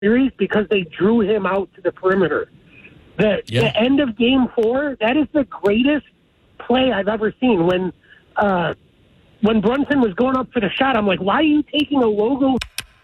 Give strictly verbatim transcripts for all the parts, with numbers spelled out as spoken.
series because they drew him out to the perimeter. The, yeah. the end of game four, that is the greatest play I've ever seen. When uh, when Brunson was going up for the shot, I'm like, why are you taking a logo?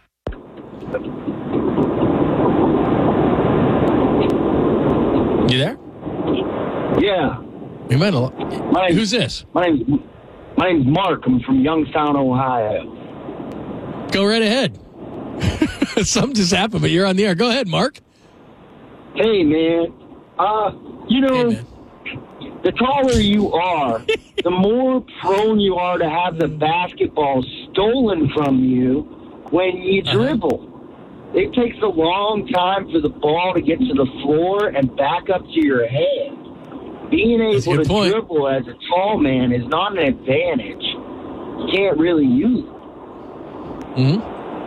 You there? Yeah. You might have, my who's this? My name's, my name's Mark. I'm from Youngstown, Ohio. Go right ahead. Something just happened, but you're on the air. Go ahead, Mark. Hey, man. Uh, you know, Hey, the taller you are, the more prone you are to have the basketball stolen from you when you dribble. Uh-huh. It takes a long time for the ball to get to the floor and back up to your head. Being able to point. dribble as a tall man is not an advantage. You can't really use it. Mm-hmm.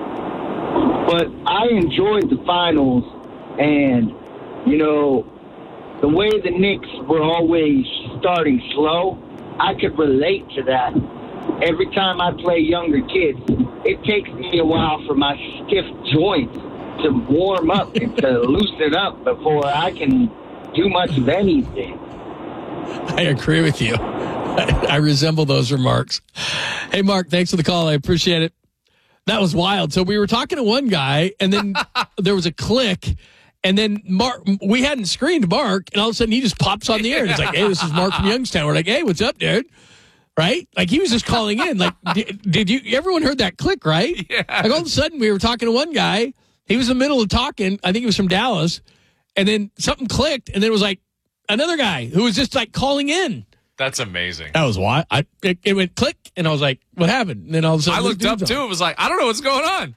But I enjoyed the finals, and, you know, the way the Knicks were always starting slow, I could relate to that. Every time I play younger kids, it takes me a while for my stiff joints to warm up and to loosen up before I can do much of anything. I agree with you. I, I resemble those remarks. Hey, Mark, thanks for the call. I appreciate it. That was wild. So we were talking to one guy, and then there was a click, and then Mark, we hadn't screened Mark, and all of a sudden he just pops on the air. And he's like, hey, this is Mark from Youngstown. We're like, hey, what's up, dude? Right? Like, he was just calling in. Like, did, did you, everyone heard that click, right? Yeah. Like, all of a sudden we were talking to one guy. He was in the middle of talking. I think he was from Dallas. And then something clicked, and then it was like another guy who was just like calling in. That's amazing. That was why I it, it went click, and I was like, "What happened?" And then all of a sudden, I looked up too. It was like, I don't know what's going on.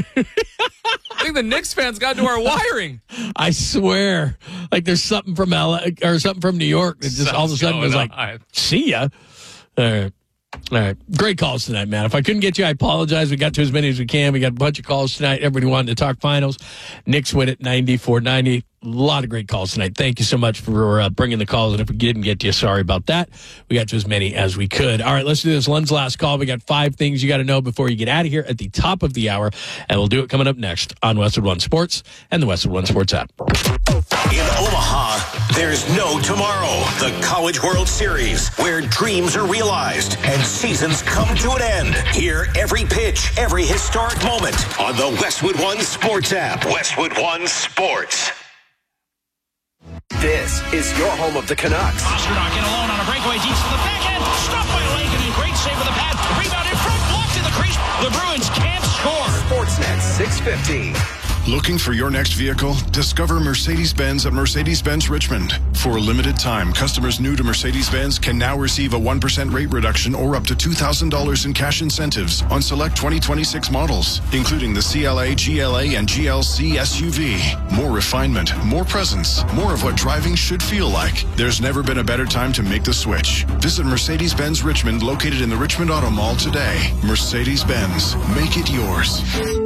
I think the Knicks fans got into our wiring. I swear, like there's something from L A or something from New York that just all of a sudden was like, on. "See ya." All right. All right. Great calls tonight, man. If I couldn't get you, I apologize. We got to as many as we can. We got a bunch of calls tonight. Everybody wanted to talk finals. Knicks win at ninety-four ninety. A lot of great calls tonight. Thank you so much for uh, bringing the calls. And if we didn't get to you, sorry about that. We got to as many as we could. All right, let's do this. Len's last call. We got five things you got to know before you get out of here at the top of the hour. And we'll do it coming up next on Westwood One Sports and the Westwood One Sports app. In Omaha, there's no tomorrow. The College World Series, where dreams are realized and seasons come to an end. Hear every pitch, every historic moment on the Westwood One Sports app. Westwood One Sports. This is your home of the Canucks. Pastrnak in alone on a breakaway deep to the backhand. Stopped by Lakin and great save with the pad. Rebound in front, blocked in the crease. The Bruins can't score. Sportsnet six fifty. Looking for your next vehicle? Discover Mercedes-Benz at Mercedes-Benz Richmond. For a limited time, customers new to Mercedes-Benz can now receive a one percent rate reduction or up to two thousand dollars in cash incentives on select twenty twenty-six models, including the C L A, G L A, and G L C S U V. More refinement, more presence, more of what driving should feel like. There's never been a better time to make the switch. Visit Mercedes-Benz Richmond, located in the Richmond Auto Mall today. Mercedes-Benz. Make it yours.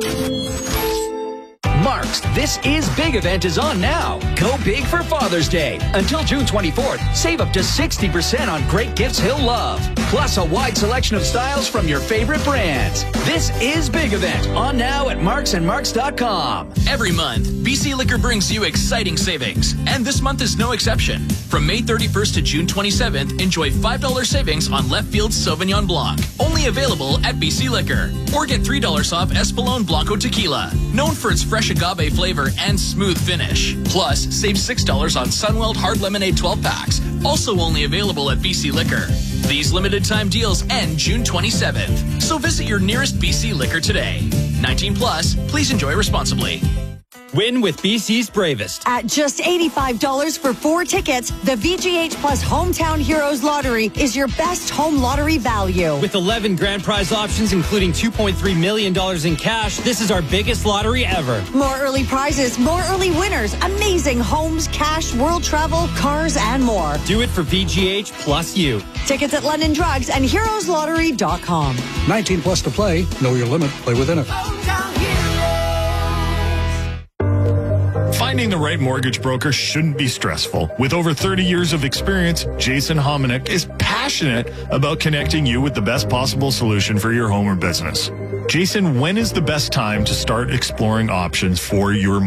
Mark's This Is Big event is on now. Go big for Father's Day. Until June twenty-fourth, save up to sixty percent on great gifts he'll love. Plus a wide selection of styles from your favorite brands. This Is Big event on now at marks and marks dot com. Every month, B C Liquor brings you exciting savings. And this month is no exception. From May thirty-first to June twenty-seventh, enjoy five dollars savings on Left Field Sauvignon Blanc. Only available at B C Liquor. Or get three dollars off Espolón Blanco Tequila. Known for its fresh agave flavor and smooth finish. Plus, save six dollars on Sunweld Hard Lemonade twelve packs. Also only available at B C Liquor. These limited time deals end June twenty-seventh. So visit your nearest B C Liquor today. nineteen plus, please enjoy responsibly. Win with B C's Bravest. At just eighty-five dollars for four tickets, the V G H Plus Hometown Heroes Lottery is your best home lottery value. With eleven grand prize options, including two point three million dollars in cash, this is our biggest lottery ever. More early prizes, more early winners, amazing homes, cash, world travel, cars, and more. Do it for V G H plus you. Tickets at London Drugs and heroes lottery dot com. nineteen plus to play. Know your limit. Play within it. Finding the right mortgage broker shouldn't be stressful. With over thirty years of experience, Jason Hominick is passionate about connecting you with the best possible solution for your home or business. Jason, when is the best time to start exploring options for your